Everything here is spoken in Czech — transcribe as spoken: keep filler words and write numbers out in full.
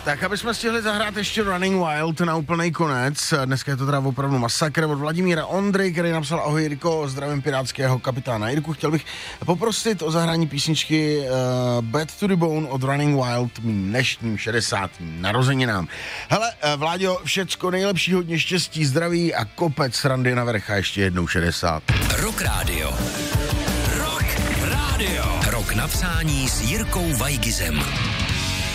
Tak, aby jsme stihli zahrát ještě Running Wild na úplnej konec. Dneska je to teda opravdu masakr od Vladimíra Ondry, který napsal: ahoj Jirko, zdravím pirátského kapitána Jirku. Chtěl bych poprosit o zahrání písničky uh, Bad to the Bone od Running Wild mým dnešním šedesátým narozeninám. Hele, uh, Vláďo, všecko nejlepší, hodně štěstí, zdraví a kopec srandy na vrch a ještě jednou šedesát. Rock Radio. Rock Radio. Rok napsání s Jirkou Vajgizem.